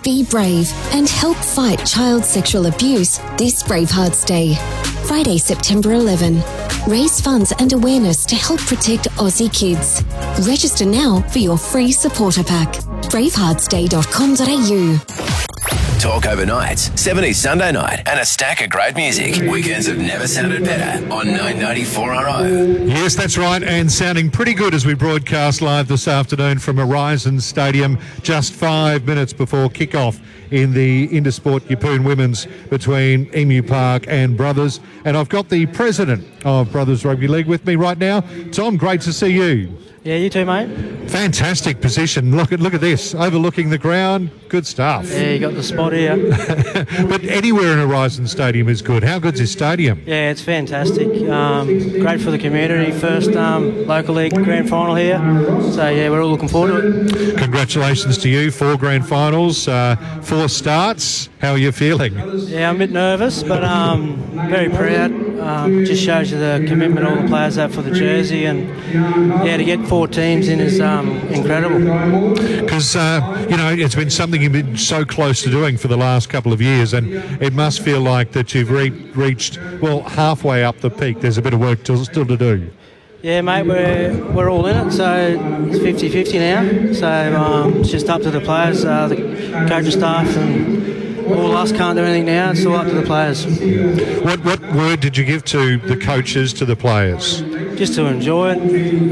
Be brave and help fight child sexual abuse this Bravehearts Day. Friday, September 11. Raise funds and awareness to help protect Aussie kids. Register now for your free supporter pack. braveheartsday.com.au. Talk overnights, 70s Sunday night, and a stack of great music. Weekends have never sounded better on 994RO. Yes, that's right, and sounding pretty good as we broadcast live this afternoon from Horizon Stadium, just 5 minutes before kick-off in the Intersport Yeppoon Women's between Emu Park and Brothers. And I've got the president of Brothers Rugby League with me right now. Tom, great to see you. Yeah, you too, mate. Fantastic position. Look at this, overlooking the ground. Good stuff. Yeah, you got the spot here. But anywhere in Horizon Stadium is good. How good's this stadium? Yeah, it's fantastic. Great for the community. First local league grand final here. So, yeah, we're all looking forward to it. Congratulations to you. 4 grand finals, 4 starts. How are you feeling? Yeah, I'm a bit nervous, but very proud. Just shows you the commitment all the players have for the jersey. And, yeah, to get 4 teams in is incredible. Because, it's been something you've been so close to doing for the last couple of years, and it must feel like that you've reached, halfway up the peak. There's a bit of work still to do. Yeah, mate, we're all in it, so it's 50-50 now. So it's just up to the players, the coaching staff, and all of us can't do anything now. It's all up to the players. What word did you give to the coaches, to the players? Just to enjoy it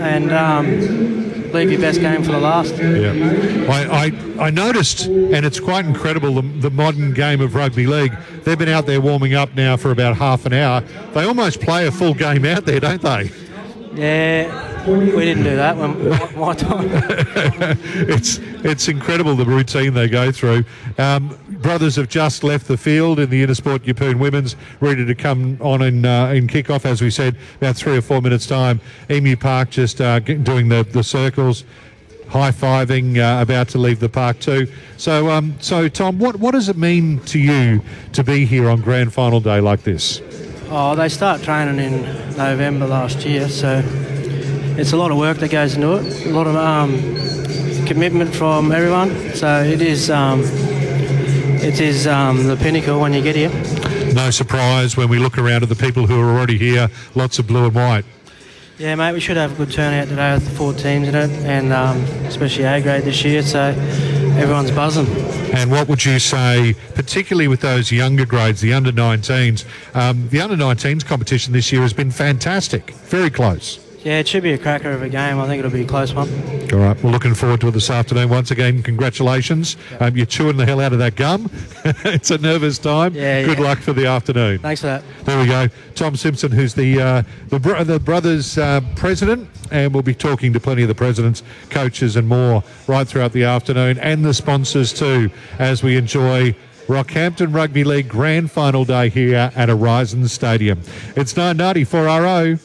and leave your best game for the last. Yeah, I noticed, and it's quite incredible, the modern game of rugby league. They've been out there warming up now for about half an hour. They almost play a full game out there, don't they? Yeah, we didn't do that one. My time. It's incredible the routine they go through. Brothers have just left the field in the Intersport Yeppoon Women's, ready to come on in kick-off, as we said, about 3 or 4 minutes' time. Emu Park just doing the circles, high-fiving, about to leave the park too. So Tom, what does it mean to you to be here on Grand Final Day like this? Oh, they start training in November last year, so it's a lot of work that goes into it, a lot of commitment from everyone. So it is the pinnacle when you get here. No surprise when we look around at the people who are already here, lots of blue and white. Yeah, mate, we should have a good turnout today with the 4 teams in it, and especially A-grade this year, so everyone's buzzing. And what would you say, particularly with those younger grades, the under-19s, the under-19s competition this year has been fantastic, very close. Yeah, it should be a cracker of a game. I think it'll be a close one. All right, we're looking forward to it this afternoon. Once again, congratulations. You're chewing the hell out of that gum. It's a nervous time. Yeah, Good luck for the afternoon. Thanks for that. There we go. Tom Simpson, who's the Brothers president, and we'll be talking to plenty of the presidents, coaches and more right throughout the afternoon, and the sponsors too, as we enjoy Rockhampton Rugby League Grand Final Day here at Horizon Stadium. It's 994RO.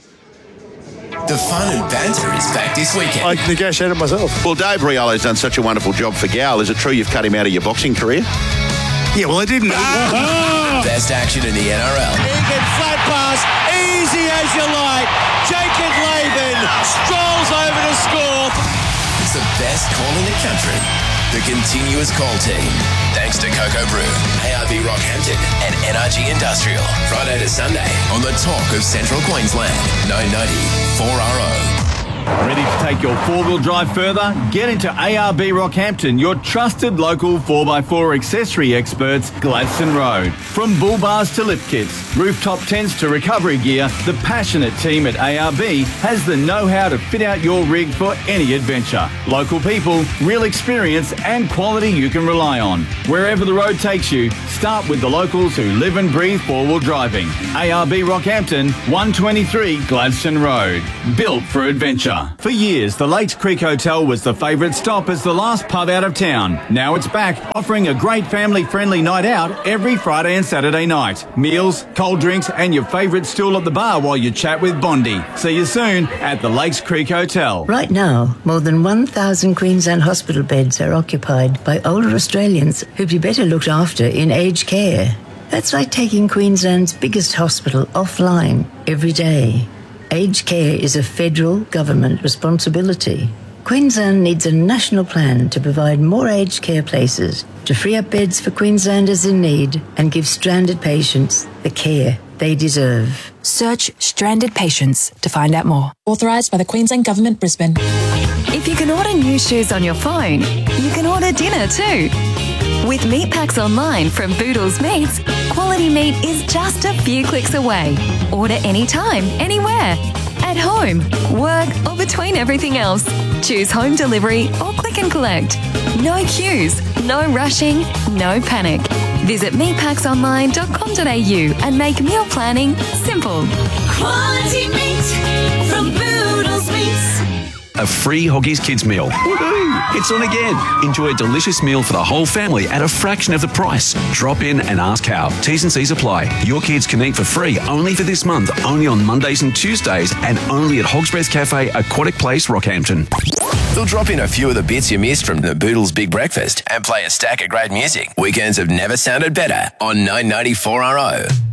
The fun and banter is back this weekend. I negotiated myself. Well, Dave Riolo's done such a wonderful job for Gal. Is it true you've cut him out of your boxing career? Yeah, well, I didn't. Best action in the NRL. Egan flat pass, easy as you like. Jacob Laban strolls over to score. It's the best call in the country. The continuous call team. Thanks to Coco Brew, ARB Rockhampton and NRG Industrial. Friday to Sunday on the talk of Central Queensland. 990 4RO. Ready to take your four-wheel drive further? Get into ARB Rockhampton, your trusted local 4x4 accessory experts, Gladstone Road. From bull bars to lift kits, rooftop tents to recovery gear, the passionate team at ARB has the know-how to fit out your rig for any adventure. Local people, real experience and quality you can rely on. Wherever the road takes you, start with the locals who live and breathe four-wheel driving. ARB Rockhampton, 123 Gladstone Road. Built for adventure. For years, the Lakes Creek Hotel was the favourite stop as the last pub out of town. Now it's back, offering a great family-friendly night out every Friday and Saturday night. Meals, cold drinks and your favourite stool at the bar while you chat with Bondi. See you soon at the Lakes Creek Hotel. Right now, more than 1,000 Queensland hospital beds are occupied by older Australians who'd be better looked after in aged care. That's like taking Queensland's biggest hospital offline every day. Aged care is a federal government responsibility. Queensland needs a national plan to provide more aged care places, to free up beds for Queenslanders in need and give stranded patients the care they deserve. Search Stranded Patients to find out more. Authorised by the Queensland Government, Brisbane. If you can order new shoes on your phone, you can order dinner too. With meat packs online from Boodles Meats, quality meat is just a few clicks away. Order anytime, anywhere. At home, work, or between everything else. Choose home delivery or click and collect. No queues, no rushing, no panic. Visit meatpacksonline.com.au and make meal planning simple. Quality meat from Boodles Meats. A free Hoggies Kids meal. Woohoo! It's on again. Enjoy a delicious meal for the whole family at a fraction of the price. Drop in and ask how. T's and C's apply. Your kids can eat for free only for this month, only on Mondays and Tuesdays, and only at Hog's Breath Cafe, Aquatic Place, Rockhampton. They'll drop in a few of the bits you missed from the Boodles Big Breakfast and play a stack of great music. Weekends have never sounded better on 994 RO.